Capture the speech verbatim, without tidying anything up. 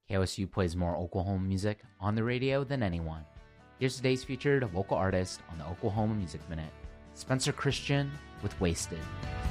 K O S U plays more Oklahoma music on the radio than anyone. Here's today's featured local artist on the Oklahoma Music Minute, Spencer Christian with Wasted.